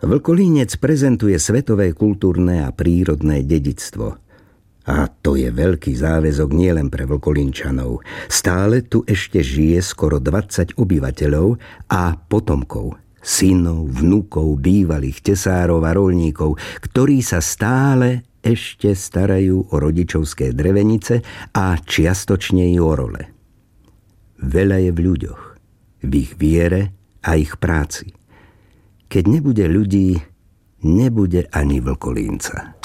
Vlkolínec prezentuje svetové kultúrne a prírodné dedičstvo. A to je veľký záväzok nielen pre Vlkolínčanov. Stále tu ešte žije skoro 20 obyvateľov a potomkov, synov, vnúkov, bývalých tesárov a roľníkov, ktorí sa stále ešte starajú o rodičovské drevenice a čiastočne i o role. Veľa je v ľuďoch, v ich viere a ich práci. Keď nebude ľudí, nebude ani Vlkolínca.